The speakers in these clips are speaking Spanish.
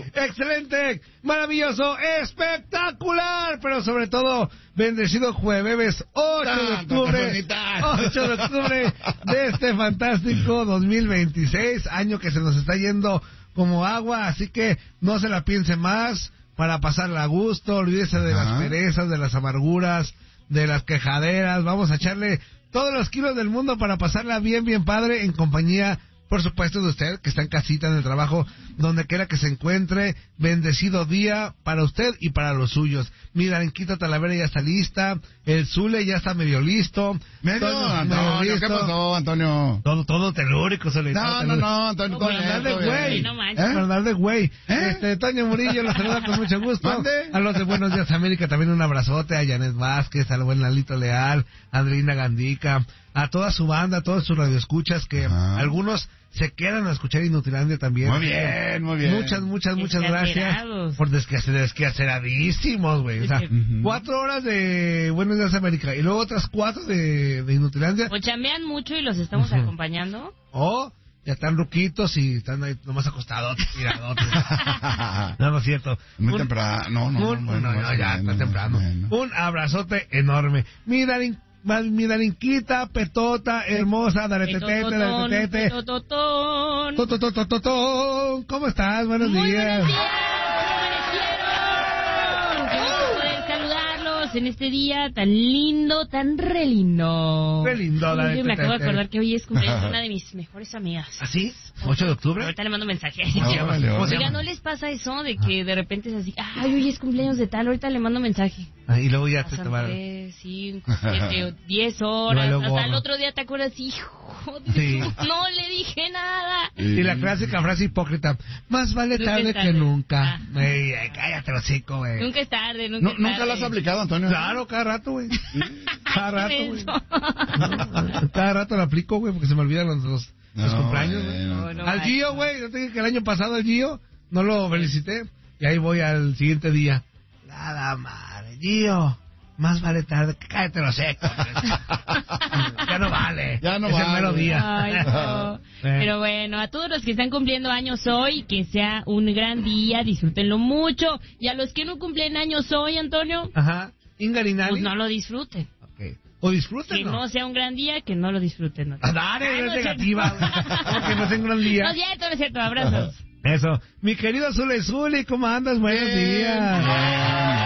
excelente, maravilloso, espectacular, pero sobre todo, bendecido jueves 8 de octubre, 8 de octubre de este fantástico 2026, año que se nos está yendo como agua, así que no se la piense más, para pasarla a gusto, olvídese de las perezas, de las amarguras, de las quejaderas, vamos a echarle todos los kilos del mundo para pasarla bien, bien padre, en compañía, por supuesto, de usted, que está en casita, en el trabajo, donde quiera que se encuentre. Bendecido día para usted y para los suyos. Mira, Arenquita Talavera ya está lista, el Zule ya está medio listo. Antonio, ¿qué pasó, Antonio? Todo telúrico, Zule. No, Antonio. Por andar de güey. Por andar de güey. Toño Murillo lo saluda con mucho gusto. ¿Mande? A los de Buenos Días América también un abrazote, a Janet Vázquez, al buen Lalito Leal, a Andreina Gandica, a toda su banda, a todos sus radioescuchas, que algunos se quedan a escuchar Inutilandia también. Muy bien. Muchas gracias. Por desquaceradísimos, güey. O sea, 4 horas de Buenos Días América y luego otras 4 de Inutilandia. O chambean mucho y los estamos acompañando. O ya están ruquitos y están ahí nomás acostados, tiradotes. No es cierto. Muy temprano. No, ya está temprano. Bueno. Un abrazote enorme. Mi Darinquita, petota, hermosa, daretetete. ¿Cómo estás? Buenos días. Poder saludarlos en este día tan lindo, tan re lindo. Re lindo, Yo me acabo de acordar que hoy es cumpleaños de una de mis mejores amigas. ¿Ah, sí? ¿8 de octubre? Ahorita le mando mensaje. Oiga, ¿no les pasa eso de que de repente es así, ay, hoy es cumpleaños de tal, ahorita le mando mensaje? Y luego ya te va. 3, 5, 7, 10 horas, hasta el otro día te acuerdas, hijo, no le dije nada. Y la clásica frase hipócrita, más vale tarde que nunca. Cállate, hocico, güey. Nunca es tarde, ¿Nunca la has aplicado, Antonio? Claro, cada rato, güey. Cada rato, güey. Cada rato la aplico, güey, porque se me olvidan los cumpleaños, güey. Al Gio, güey, yo te dije que el año pasado al Gio no lo felicité. Y ahí voy al siguiente día. Nada madre, Gio. Más vale tarde que cállate lo seco. Ya no vale. Es el mero día. Ay, no. Pero bueno, a todos los que están cumpliendo años hoy, que sea un gran día, disfrútenlo mucho. Y a los que no cumplen años hoy, Antonio, pues no lo disfruten. Okay. O disfruten, que no sea un gran día, que no lo disfruten. ¿No? Dale, es negativa. Que no sea un gran día. No es cierto, abrazos. Eso. Mi querido Zuli, ¿cómo andas? Buenos días.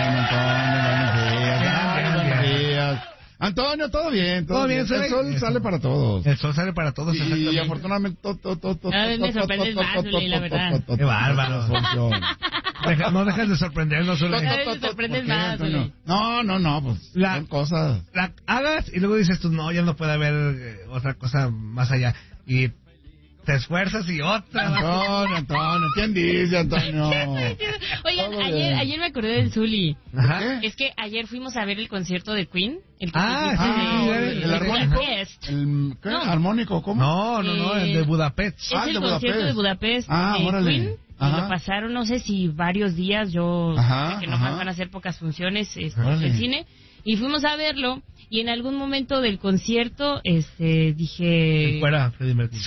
Antonio, todo bien. El sol sale para todos. El sol sale para todos. Y afortunadamente me sorprendes más, Zuli, la verdad. Qué bárbaro. No dejas de sorprendernos, Zuli. Me sorprendes más, Zuli. No, pues son cosas. La hagas y luego dices tú, no, ya no puede haber otra cosa más allá. Y te esfuerzas y otra. Antonio, ¿quién dice, Antonio? Oigan, ayer me acordé del Zuli. Ajá. Es que ayer fuimos a ver el concierto de Queen. ¿El armónico? ¿Qué? ¿Armónico? ¿Cómo? No, el de Budapest. Es el concierto de Budapest de Queen. Lo pasaron, no sé si varios días, sé que nomás van a hacer pocas funciones en el cine. Y fuimos a verlo. Y en algún momento del concierto, dije... ¿Fuera Freddie Mercury?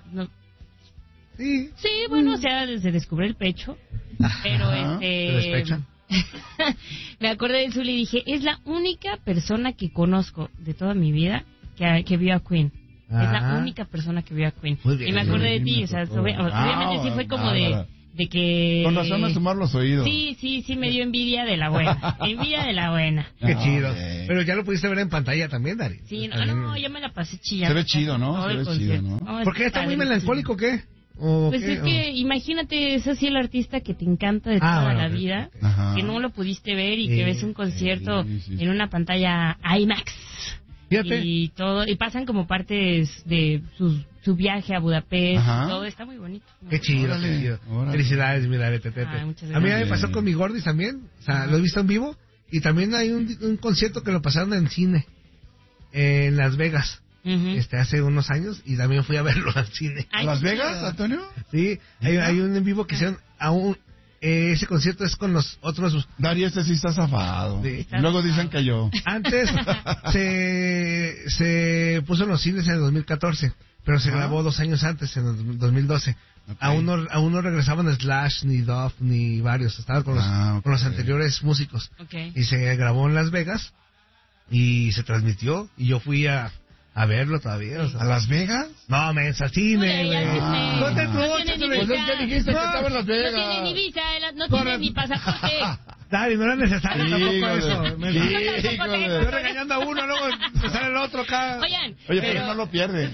Sí, bueno, o sea, se descubre el pecho. Pero ¿Se despecha? me acordé de Zuli y dije, es la única persona que conozco de toda mi vida que vio a Queen. Es la única persona que vio a Queen. Bien, y me acordé de ti, o sea, obviamente sí fue como de que... Con razón me sumar los oídos. Sí, me dio envidia de la buena. Qué chido. Pero ya lo pudiste ver en pantalla también, Dari. Sí, yo me la pasé chillando. Se ve chido, ¿no? ¿Por qué está muy melancólico o qué? Pues es que, imagínate, es así el artista que te encanta de toda la vida, que no lo pudiste ver y que ves un concierto en una pantalla IMAX. Fíjate. Y pasan como partes de su viaje a Budapest, todo está muy bonito. Qué chido, qué chido. Felicidades, mira, a mí me pasó con mi Gordis también, o sea, lo he visto en vivo, y también hay un concierto que lo pasaron en cine, en Las Vegas. Hace unos años, y también fui a verlo al cine. ¿A Las Vegas, Antonio? Sí, hay un en vivo que hicieron ese concierto es con los otros. Dari, sí está zafado. Sí. Luego dicen que yo. Antes se puso en los cines en el 2014, pero se grabó 2 años antes, en el 2012. Okay. Aún no regresaban Slash, ni Duff, ni varios. Estaban con los anteriores músicos. Okay. Y se grabó en Las Vegas y se transmitió. Y yo fui a verlo todavía. O sea. ¿A Las Vegas? No, mensa, cine, güey. No tiene ni visa. Pues es que dijiste que estaba en Las Vegas. No tiene ni visa, no tiene ni pasaporte. Daddy, no era necesario tampoco eso. Yo regañando a uno, luego me sale el otro acá. Oye, pero no lo pierde.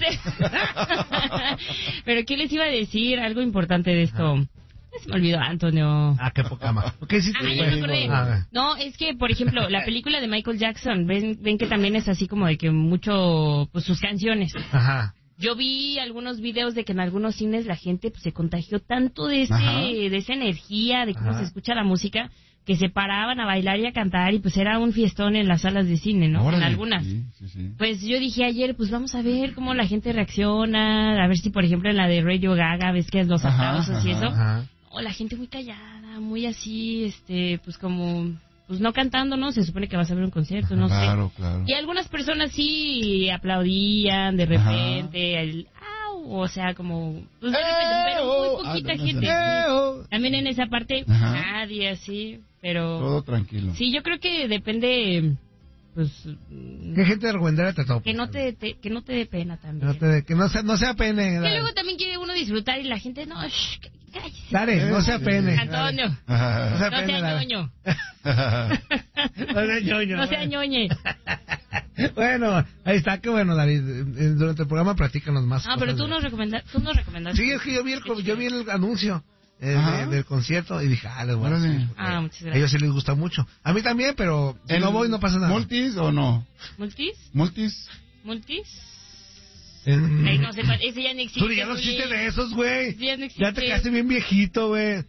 Pero ¿qué les iba a decir? Algo importante de esto. Se me olvidó, Antonio. Qué poca más. ¿Qué hiciste? Ya me acordé. No, es que, por ejemplo, la película de Michael Jackson, ven que también es así como de que mucho, pues sus canciones. Ajá. Yo vi algunos videos de que en algunos cines la gente pues, se contagió tanto de esa energía, de cómo se escucha la música, que se paraban a bailar y a cantar y pues era un fiestón en las salas de cine, ¿no? Órale, en algunas. Sí. Pues yo dije ayer, pues vamos a ver cómo la gente reacciona, a ver si por ejemplo en la de Radio Gaga, ves que es los aplausos y eso. O la gente muy callada, muy así, pues como, pues no cantando, ¿no? Se supone que vas a ver un concierto, no sé. Claro. Y algunas personas sí aplaudían de repente, o sea, como, pues de repente, pero muy poquita gente. También en esa parte, nadie así, pero... Todo tranquilo. Sí, yo creo que depende, pues... ¿Qué gente argüendera te toca? Que no te dé pena también. Que no sea pena. Que luego también quiere uno disfrutar y la gente, no, cállese. Dale, no sea pena. Antonio, no sea ñoño. No sea ñoñe. Bueno, ahí está, qué bueno, David. Durante el programa platícanos más. Pero tú nos recomendaste. Sí, es que yo vi el anuncio del concierto y dije, les voy a decir. Muchas gracias. A ellos sí les gusta mucho. A mí también, pero si no voy no pasa nada. ¿Multis o no? ¿Multis? No sé, ese ya no existe. Tú ya no existe de esos, güey. Ya no existe. Ya te quedaste bien viejito, güey.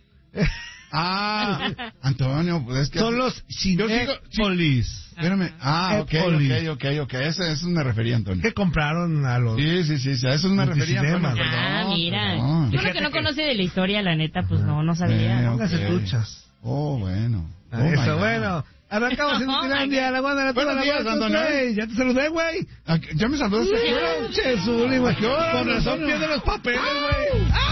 Antonio, pues es que... Son los Cinépolis. Espérame. Ok. Eso me refería, Antonio. Que compraron a los... Sí, a eso me refería, Antonio. Mira. Yo creo que no conoce de la historia, la neta, pues no sabía. Póngase truchas. Bueno. Eso, bueno. Arrancamos en Finlandia, la banda de la Buenos días, Antonio. Ya te saludé, güey. ¿Ya me saludaste? Con razón pierde los papeles, güey.